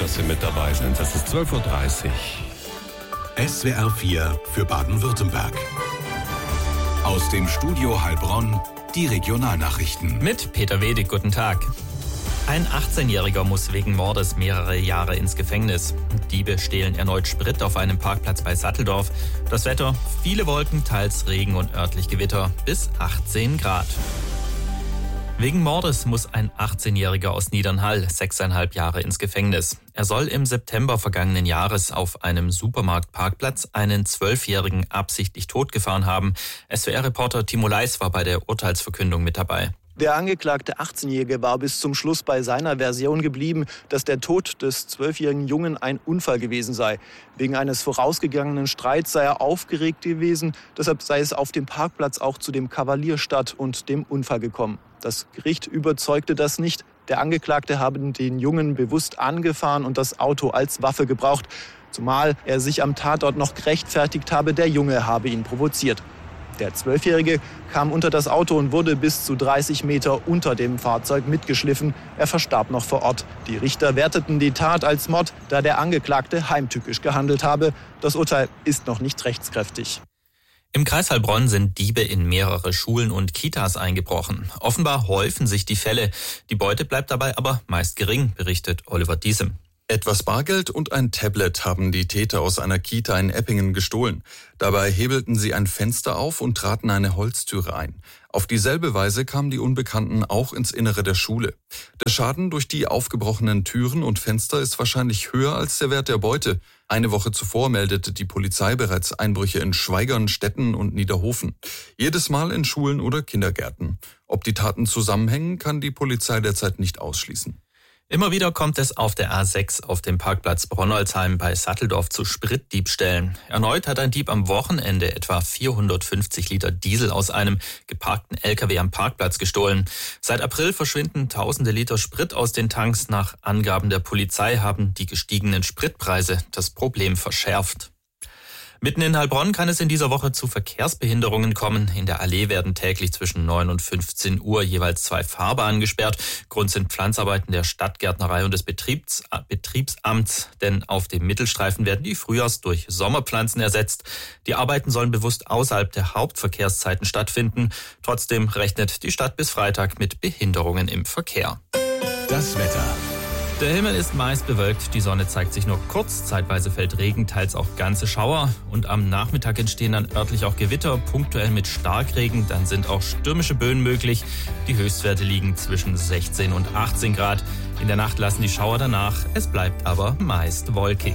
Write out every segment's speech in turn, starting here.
dass Sie mit dabei sind. Es ist 12.30 Uhr. SWR 4 für Baden-Württemberg. Aus dem Studio Heilbronn die Regionalnachrichten. Mit Peter Wedig, guten Tag. Ein 18-Jähriger muss wegen Mordes mehrere Jahre ins Gefängnis. Diebe stehlen erneut Sprit auf einem Parkplatz bei Satteldorf. Das Wetter, viele Wolken, teils Regen und örtlich Gewitter, bis 18 Grad. Wegen Mordes muss ein 18-Jähriger aus Niedernhall 6,5 Jahre ins Gefängnis. Er soll im September vergangenen Jahres auf einem Supermarktparkplatz einen 12-Jährigen absichtlich totgefahren haben. SWR-Reporter Timo Leis war bei der Urteilsverkündung mit dabei. Der angeklagte 18-Jährige war bis zum Schluss bei seiner Version geblieben, dass der Tod des 12-jährigen Jungen ein Unfall gewesen sei. Wegen eines vorausgegangenen Streits sei er aufgeregt gewesen, deshalb sei es auf dem Parkplatz auch zu dem Kavalierstadt und dem Unfall gekommen. Das Gericht überzeugte das nicht. Der Angeklagte habe den Jungen bewusst angefahren und das Auto als Waffe gebraucht, zumal er sich am Tatort noch gerechtfertigt habe, der Junge habe ihn provoziert. Der 12-Jährige kam unter das Auto und wurde bis zu 30 Meter unter dem Fahrzeug mitgeschliffen. Er verstarb noch vor Ort. Die Richter werteten die Tat als Mord, da der Angeklagte heimtückisch gehandelt habe. Das Urteil ist noch nicht rechtskräftig. Im Kreis Heilbronn sind Diebe in mehrere Schulen und Kitas eingebrochen. Offenbar häufen sich die Fälle. Die Beute bleibt dabei aber meist gering, berichtet Oliver Diesem. Etwas Bargeld und ein Tablet haben die Täter aus einer Kita in Eppingen gestohlen. Dabei hebelten sie ein Fenster auf und traten eine Holztüre ein. Auf dieselbe Weise kamen die Unbekannten auch ins Innere der Schule. Der Schaden durch die aufgebrochenen Türen und Fenster ist wahrscheinlich höher als der Wert der Beute. Eine Woche zuvor meldete die Polizei bereits Einbrüche in Schweigern, Stetten und Niederhofen. Jedes Mal in Schulen oder Kindergärten. Ob die Taten zusammenhängen, kann die Polizei derzeit nicht ausschließen. Immer wieder kommt es auf der A6 auf dem Parkplatz Bronnolzheim bei Satteldorf zu Spritdiebstählen. Erneut hat ein Dieb am Wochenende etwa 450 Liter Diesel aus einem geparkten LKW am Parkplatz gestohlen. Seit April verschwinden tausende Liter Sprit aus den Tanks. Nach Angaben der Polizei haben die gestiegenen Spritpreise das Problem verschärft. Mitten in Heilbronn kann es in dieser Woche zu Verkehrsbehinderungen kommen. In der Allee werden täglich zwischen 9 und 15 Uhr jeweils 2 Fahrbahnen gesperrt. Grund sind Pflanzarbeiten der Stadtgärtnerei und des Betriebsamts, denn auf dem Mittelstreifen werden die Frühjahrs- durch Sommerpflanzen ersetzt. Die Arbeiten sollen bewusst außerhalb der Hauptverkehrszeiten stattfinden. Trotzdem rechnet die Stadt bis Freitag mit Behinderungen im Verkehr. Das Wetter. Der Himmel ist meist bewölkt, die Sonne zeigt sich nur kurz, zeitweise fällt Regen, teils auch ganze Schauer und am Nachmittag entstehen dann örtlich auch Gewitter, punktuell mit Starkregen, dann sind auch stürmische Böen möglich. Die Höchstwerte liegen zwischen 16 und 18 Grad. In der Nacht lassen die Schauer danach, es bleibt aber meist wolkig.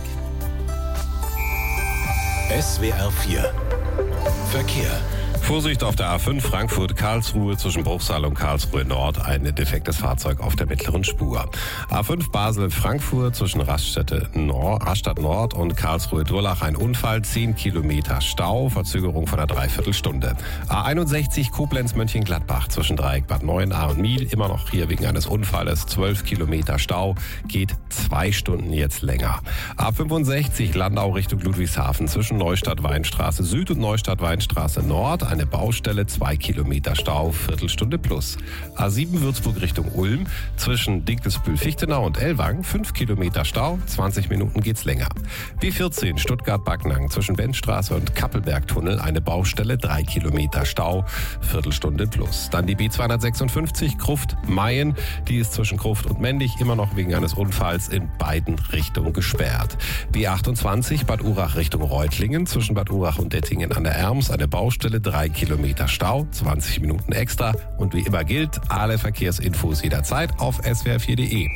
SWR 4 Verkehr. Vorsicht auf der A5 Frankfurt-Karlsruhe zwischen Bruchsal und Karlsruhe Nord. Ein defektes Fahrzeug auf der mittleren Spur. A5 Basel-Frankfurt zwischen Rastatt Nord und Karlsruhe-Durlach. Ein Unfall, 10 Kilometer Stau, Verzögerung von einer Dreiviertelstunde. A61 Koblenz-Mönchengladbach zwischen Dreieck Bad Neuenahr und Miel. Immer noch hier wegen eines Unfalles, 12 Kilometer Stau, geht 2 Stunden jetzt länger. A65 Landau Richtung Ludwigshafen zwischen Neustadt-Weinstraße Süd und Neustadt-Weinstraße Nord. Eine Baustelle, 2 Kilometer Stau, Viertelstunde plus. A7 Würzburg Richtung Ulm, zwischen Dinkelsbühl-Fichtenau und Ellwangen, 5 Kilometer Stau, 20 Minuten geht's länger. B14 Stuttgart-Backnang, zwischen Benzstraße und Kappelbergtunnel, eine Baustelle, 3 Kilometer Stau, Viertelstunde plus. Dann die B256 Gruft-Mayen, die ist zwischen Gruft und Mendig immer noch wegen eines Unfalls in beiden Richtungen gesperrt. B28 Bad Urach Richtung Reutlingen, zwischen Bad Urach und Dettingen an der Erms, eine Baustelle, 3 Kilometer Stau, 20 Minuten extra. Und wie immer gilt, alle Verkehrsinfos jederzeit auf swr4.de.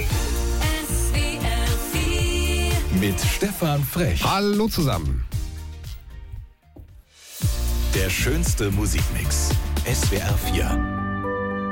Mit Stefan Frech. Hallo zusammen. Der schönste Musikmix. SWR 4.